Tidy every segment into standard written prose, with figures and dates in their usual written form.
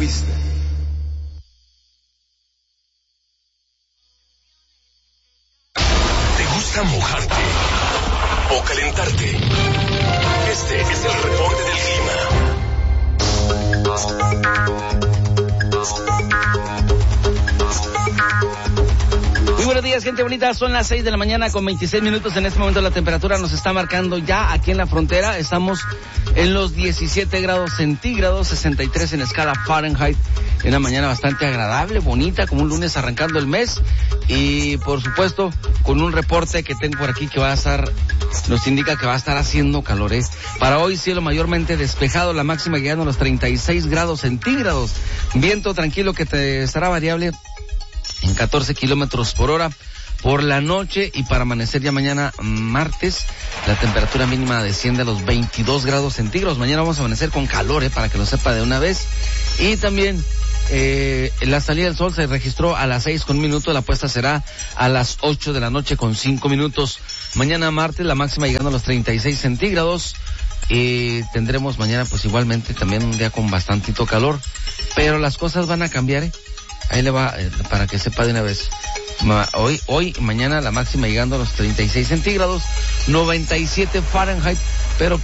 fuiste. ¿Te gusta mojarte o calentarte? Este es el reporte del clima. Muy buenos días, gente bonita. Son las 6 de la mañana con 26 minutos. En este momento la temperatura nos está marcando ya aquí en la frontera. Estamos en los 17 grados centígrados, 63 en escala Fahrenheit. Una mañana bastante agradable, bonita, como un lunes arrancando el mes. Y por supuesto, con un reporte que tengo por aquí que nos indica que va a estar haciendo calor. Para hoy, cielo mayormente despejado, la máxima llegando a los 36 grados centígrados. Viento tranquilo que te estará variable en 14 kilómetros por hora por la noche, y para amanecer ya mañana martes la temperatura mínima desciende a los 22 grados centígrados. Mañana vamos a amanecer con calor, para que lo sepa de una vez. Y también la salida del sol se registró a las 6:01, la puesta será a las 8 de la noche con 5 minutos. Mañana martes la máxima llegando a los 36 centígrados. Y tendremos mañana pues igualmente también un día con bastantito calor, pero las cosas van a cambiar, Ahí le va, para que sepa de una vez. Hoy, mañana la máxima llegando a los 36 centígrados, 97 Fahrenheit, pero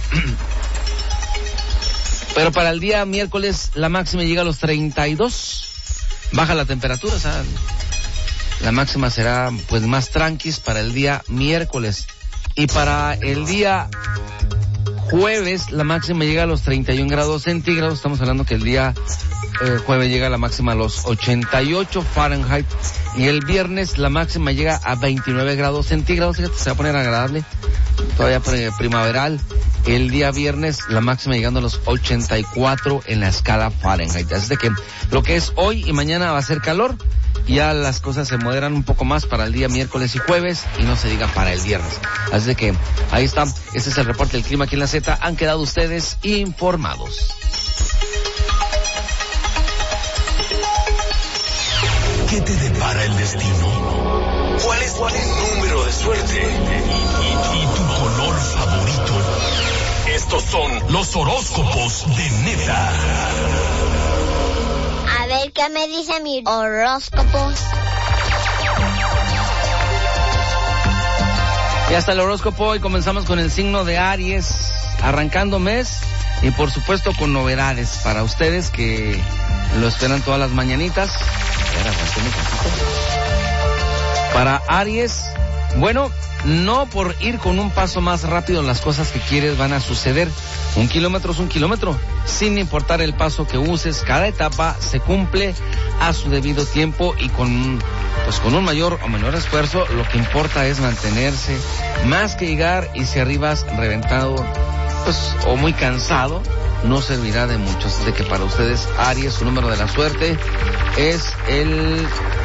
para el día miércoles la máxima llega a los 32. Baja la temperatura, o sea, la máxima será pues más tranquis para el día miércoles. Y para el día jueves la máxima llega a los 31 grados centígrados. Estamos hablando que el día jueves llega la máxima a los 88 Fahrenheit. Y el viernes la máxima llega a 29 grados centígrados. Fíjate, se va a poner agradable, todavía primaveral. El día viernes la máxima llegando a los 84 en la escala Fahrenheit. Así de que lo que es hoy y mañana va a ser calor. Ya las cosas se moderan un poco más para el día miércoles y jueves, y no se diga para el viernes. Así de que ahí está, este es el reporte del clima aquí en la Z. Han quedado ustedes informados. ¿Qué te depara el destino? ¿Cuál es tu número de suerte? ¿Y tu color favorito? Estos son los horóscopos de Neta. A ver qué me dice mi horóscopo. Ya está el horóscopo y comenzamos con el signo de Aries, arrancando mes y por supuesto con novedades para ustedes que lo esperan todas las mañanitas. Para Aries, bueno, no por ir con un paso más rápido las cosas que quieres van a suceder. 1 kilómetro es 1 kilómetro, sin importar el paso que uses. Cada etapa se cumple a su debido tiempo y con un mayor o menor esfuerzo. Lo que importa es mantenerse, más que llegar y si arribas reventado o muy cansado, no servirá de mucho. Así de que para ustedes, Aries, su número de la suerte es el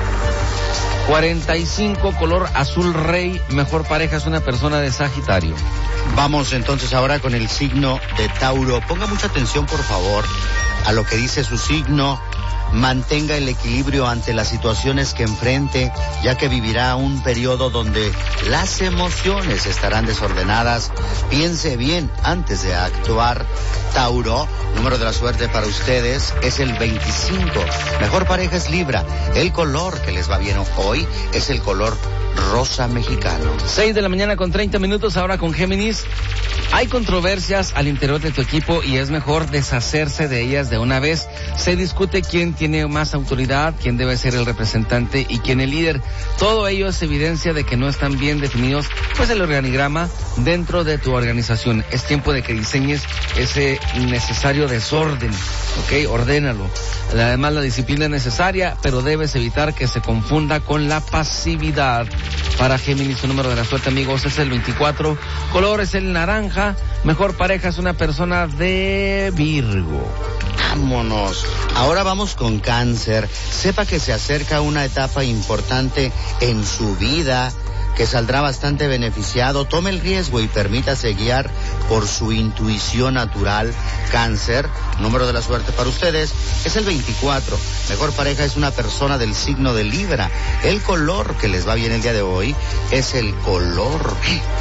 45, color azul rey. Mejor pareja es una persona de Sagitario. Vamos entonces ahora con el signo de Tauro. Ponga mucha atención, por favor, a lo que dice su signo. Mantenga el equilibrio ante las situaciones que enfrente, ya que vivirá un periodo donde las emociones estarán desordenadas. Piense bien antes de actuar. Tauro, número de la suerte para ustedes es el 25. Mejor pareja es Libra. El color que les va bien hoy es el color rosa mexicano. 6 de la mañana con 30 minutos, ahora con Géminis. Hay controversias al interior de tu equipo y es mejor deshacerse de ellas de una vez. Se discute quién tiene más autoridad, quién debe ser el representante y quién el líder. Todo ello es evidencia de que no están bien definidos el organigrama dentro de tu organización. Es tiempo de que diseñes ese necesario desorden, ¿ok? Ordénalo. Además, la disciplina es necesaria, pero debes evitar que se confunda con la pasividad. Para Géminis, su número de la suerte, amigos, es el 24. Color es el naranja. Mejor pareja es una persona de Virgo. Vámonos. Ahora vamos con Cáncer. Sepa que se acerca una etapa importante en su vida, que saldrá bastante beneficiado. Tome el riesgo y permítase guiar por su intuición natural. Cáncer, número de la suerte para ustedes es el 24. Mejor pareja es una persona del signo de Libra. El color que les va bien el día de hoy es el color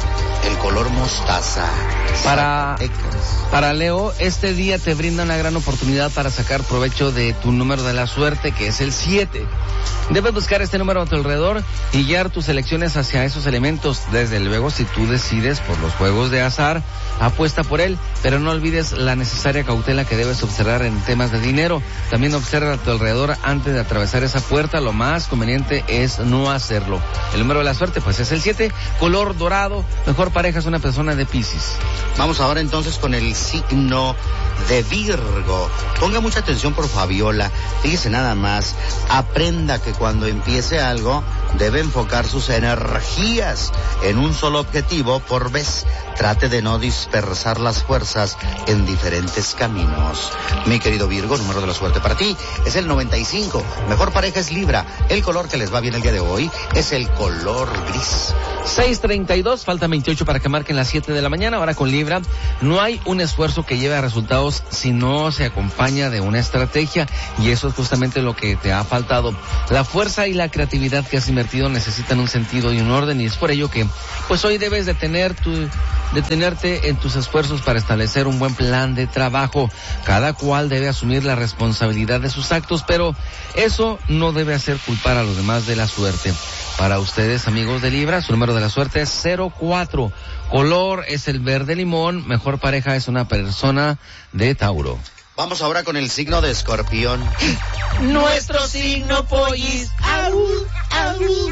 el color mostaza. Para Leo, este día te brinda una gran oportunidad para sacar provecho de tu número de la suerte, que es el 7. Debes buscar este número a tu alrededor y guiar tus elecciones hacia esos elementos. Desde luego, si tú decides por los juegos de azar, apuesta por él, pero no olvides la necesaria cautela que debes observar en temas de dinero. También observa a tu alrededor antes de atravesar esa puerta. Lo más conveniente es no hacerlo. El número de la suerte, pues, es el 7, color dorado. Mejor pareja es una persona de Piscis. Vamos ahora entonces con el signo de Virgo. Ponga mucha atención por Fabiola. Fíjese nada más, aprenda que cuando empiece algo debe enfocar sus energías en un solo objetivo por vez. Trate de no dispersar las fuerzas en diferentes caminos. Mi querido Virgo, número de la suerte para ti es el 95. Mejor pareja es Libra. El color que les va bien el día de hoy es el color gris. 6:32, falta 28 para que marquen las 7 de la mañana. Ahora con Libra, no hay un esfuerzo que lleve a resultados si no se acompaña de una estrategia, y eso es justamente lo que te ha faltado. La fuerza y la creatividad que has invertido necesitan un sentido y un orden, y es por ello que pues hoy debes detenerte en tus esfuerzos para establecer un buen plan de trabajo. Cada cual debe asumir la responsabilidad de sus actos, pero eso no debe hacer culpar a los demás de la suerte. Para ustedes, amigos de Libra, su número de la suerte es 04. Color es el verde limón. Mejor pareja es una persona de Tauro. Vamos ahora con el signo de Escorpión. Nuestro signo, pollis. ¡Au! ¡Au!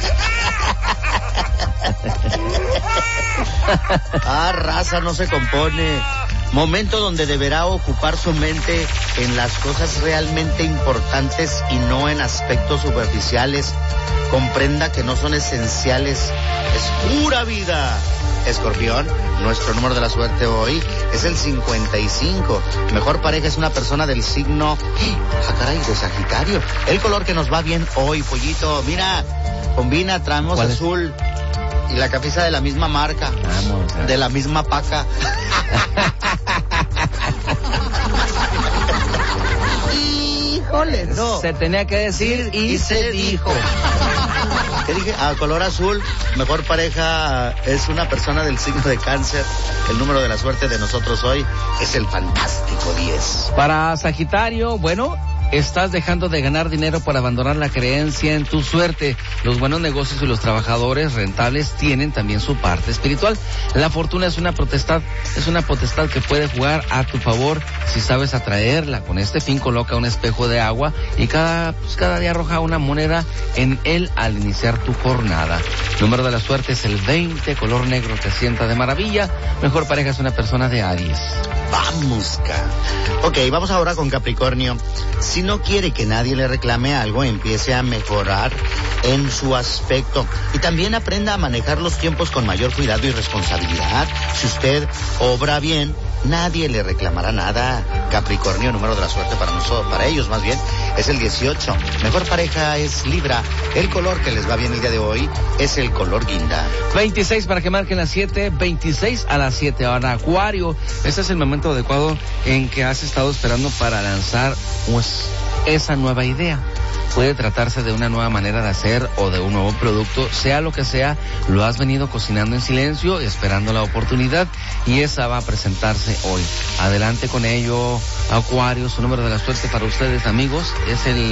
Raza no se compone. Momento donde deberá ocupar su mente en las cosas realmente importantes y no en aspectos superficiales. Comprenda que no son esenciales, es pura vida. Escorpión, nuestro número de la suerte hoy es el 55. Mejor pareja es una persona del signo, de Sagitario. El color que nos va bien hoy, pollito, mira, combina, traemos azul y la camisa de la misma marca. Vamos, de la misma paca. Híjole, no. Se tenía que decir y se dijo. ¿Qué dije? Color azul, mejor pareja es una persona del signo de Cáncer. El número de la suerte de nosotros hoy es el fantástico 10. Para Sagitario, bueno, estás dejando de ganar dinero por abandonar la creencia en tu suerte. Los buenos negocios y los trabajadores rentables tienen también su parte espiritual. La fortuna es una potestad que puede jugar a tu favor si sabes atraerla. Con este fin coloca un espejo de agua y cada día arroja una moneda en él al iniciar tu jornada. Número de la suerte es el 20, color negro te sienta de maravilla. Mejor pareja es una persona de Aries. Vamos, Ok, vamos ahora con Capricornio. Si no quiere que nadie le reclame algo, empiece a mejorar en su aspecto y también aprenda a manejar los tiempos con mayor cuidado y responsabilidad. Si usted obra bien, nadie le reclamará nada. Capricornio, número de la suerte para ellos más bien, es el 18. Mejor pareja es Libra. El color que les va bien el día de hoy es el color guinda. 26 para que marquen las 7, 26 a las 7. Ahora, Acuario, este es el momento adecuado en que has estado esperando para lanzar esa nueva idea. Puede tratarse de una nueva manera de hacer o de un nuevo producto, sea lo que sea, lo has venido cocinando en silencio, esperando la oportunidad, y esa va a presentarse hoy. Adelante con ello, Acuario. Su número de la suerte para ustedes, amigos, es el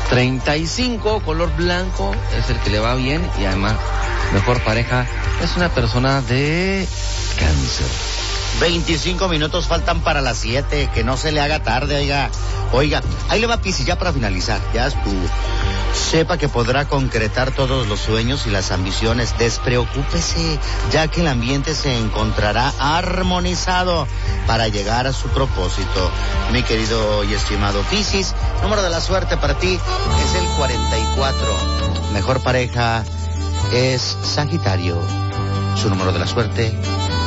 35, color blanco, es el que le va bien, y además, mejor pareja es una persona de Cáncer. 25 minutos faltan para las 7, que no se le haga tarde, oiga, ahí le va Piscis, ya para finalizar, ya estuvo. Sepa que podrá concretar todos los sueños y las ambiciones, despreocúpese, ya que el ambiente se encontrará armonizado para llegar a su propósito. Mi querido y estimado Piscis, número de la suerte para ti es el 44. Mejor pareja es Sagitario. Su número de la suerte,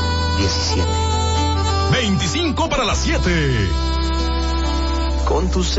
17. 25 para las 7. Con tus